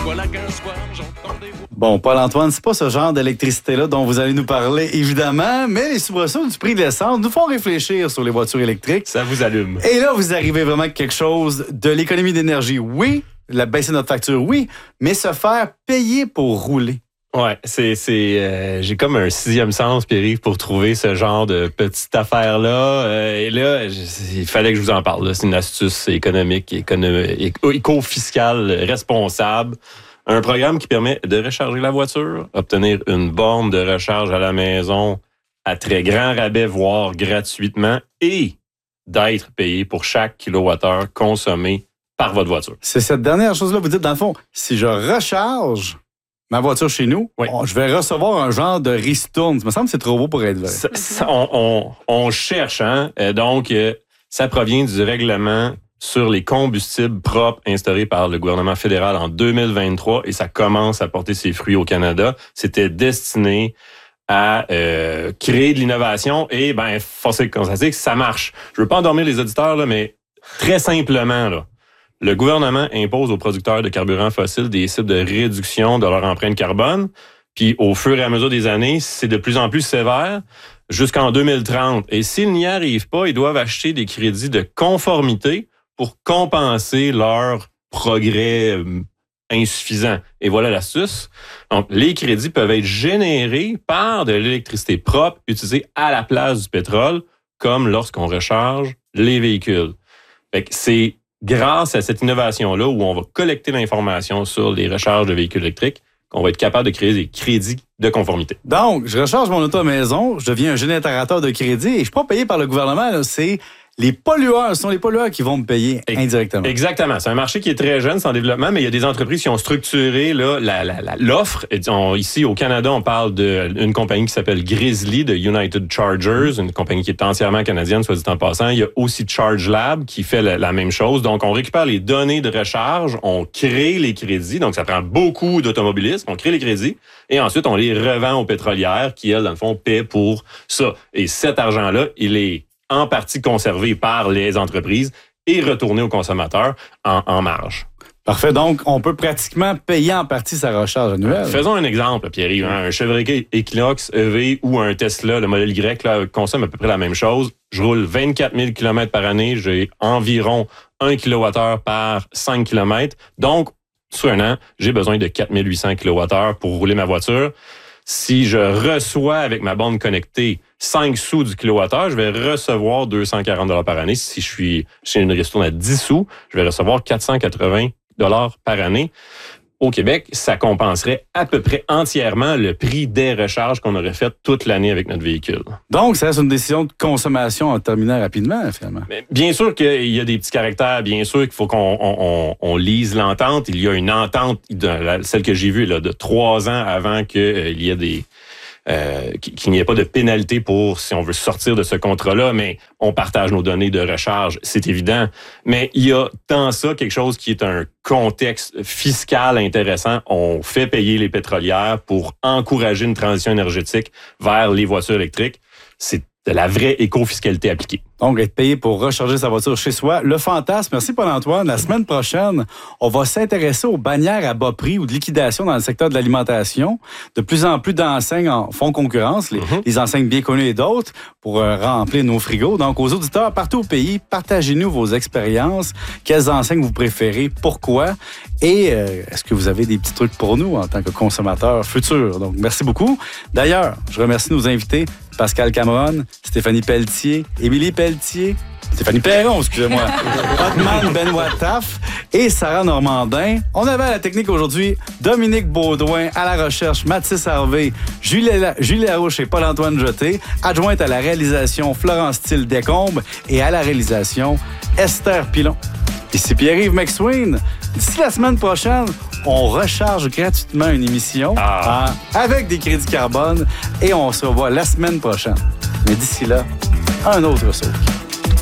voilà qu'un soir, j'entends des voix. Bon, Paul-Antoine, c'est pas ce genre d'électricité-là dont vous allez nous parler, évidemment, mais les soubresauts du prix de l'essence nous font réfléchir sur les voitures électriques. Ça vous allume. Et là, vous arrivez vraiment à quelque chose de l'économie d'énergie. Oui, la baisser notre facture, oui, mais se faire payer pour rouler. Ouais, j'ai comme un sixième sens, Pierre-Yves, pour trouver ce genre de petite affaire-là. Et là, il fallait que je vous en parle. Là. C'est une astuce économique, éco-fiscale responsable. Un programme qui permet de recharger la voiture, obtenir une borne de recharge à la maison à très grand rabais, voire gratuitement, et d'être payé pour chaque kilowattheure consommé par votre voiture. C'est cette dernière chose-là, vous dites, dans le fond, si je recharge ma voiture chez nous, oui, je vais recevoir un genre de ristourne. Ça me semble que c'est trop beau pour être vrai. On cherche, hein? Donc, ça provient du règlement sur les combustibles propres instauré par le gouvernement fédéral en 2023 et ça commence à porter ses fruits au Canada. C'était destiné à créer de l'innovation et, force est de constater que ça marche. Je veux pas endormir les auditeurs, là, mais très simplement, là, le gouvernement impose aux producteurs de carburants fossiles des cibles de réduction de leur empreinte carbone. Puis, au fur et à mesure des années, c'est de plus en plus sévère jusqu'en 2030. Et s'ils n'y arrivent pas, ils doivent acheter des crédits de conformité pour compenser leur progrès insuffisant. Et voilà l'astuce. Donc, les crédits peuvent être générés par de l'électricité propre utilisée à la place du pétrole, comme lorsqu'on recharge les véhicules. Fait que c'est grâce à cette innovation-là où on va collecter l'information sur les recharges de véhicules électriques qu'on va être capable de créer des crédits de conformité. Donc, je recharge mon auto à maison, je deviens un générateur de crédit et je ne suis pas payé par le gouvernement, là, c'est les pollueurs, ce sont les pollueurs qui vont me payer indirectement. Exactement. C'est un marché qui est très jeune, c'est en développement, mais il y a des entreprises qui ont structuré là, l'offre. Ici, au Canada, on parle d'une compagnie qui s'appelle Grizzly, de United Chargers, une compagnie qui est entièrement canadienne, soit dit en passant. Il y a aussi Charge Lab qui fait la même chose. Donc, on récupère les données de recharge, on crée les crédits. Donc, ça prend beaucoup d'automobilistes. On crée les crédits et ensuite, on les revend aux pétrolières qui, elles, dans le fond, paient pour ça. Et cet argent-là, il est en partie conservé par les entreprises et retourné aux consommateurs en marge. Parfait. Donc, on peut pratiquement payer en partie sa recharge annuelle. Faisons un exemple, Pierre-Yves. Un Chevrolet Equinox EV ou un Tesla, le modèle Y, là, consomme à peu près la même chose. Je roule 24 000 km par année. J'ai environ 1 kWh par 5 km. Donc, sur un an, j'ai besoin de 4 800 kWh pour rouler ma voiture. Si je reçois avec ma borne connectée 5 sous du kilowattheure, je vais recevoir 240 $ par année. Si je suis chez une ristourne à 10 sous, je vais recevoir 480 $ par année. Au Québec, ça compenserait à peu près entièrement le prix des recharges qu'on aurait faites toute l'année avec notre véhicule. Donc, ça reste une décision de consommation en terminant rapidement, finalement. Mais bien sûr qu'il y a des petits caractères, bien sûr qu'il faut qu'on lise l'entente. Il y a une entente, celle que j'ai vue là, de 3 ans avant qu'il y ait qu'il n'y ait pas de pénalité pour si on veut sortir de ce contrat-là, mais on partage nos données de recharge, c'est évident. Mais il y a dans ça quelque chose qui est un contexte fiscal intéressant. On fait payer les pétrolières pour encourager une transition énergétique vers les voitures électriques. C'est de la vraie éco-fiscalité appliquée. Donc, être payé pour recharger sa voiture chez soi. Le fantasme. Merci, Paul-Antoine. La semaine prochaine, on va s'intéresser aux bannières à bas prix ou de liquidation dans le secteur de l'alimentation. De plus en plus d'enseignes en font concurrence, les enseignes bien connues et d'autres, pour remplir nos frigos. Donc, aux auditeurs partout au pays, partagez-nous vos expériences. Quelles enseignes vous préférez? Pourquoi? Et est-ce que vous avez des petits trucs pour nous en tant que consommateurs futurs? Donc, merci beaucoup. D'ailleurs, je remercie nos invités, Pascal Cameron, Stéphanie Pelletier, Émilie Pelletier, Stéphanie Perron, excusez-moi, Hotman Benoît Taff et Sarah Normandin. On avait à la technique aujourd'hui Dominique Baudouin, à la recherche Mathis Harvey, Julie Larouche et Paul-Antoine Jeté, adjointe à la réalisation Florence Thiel Descombes et à la réalisation Esther Pilon. Ici Pierre-Yves McSween. D'ici la semaine prochaine, on recharge gratuitement une émission avec des crédits carbone et on se revoit la semaine prochaine. Mais d'ici là, un autre saut.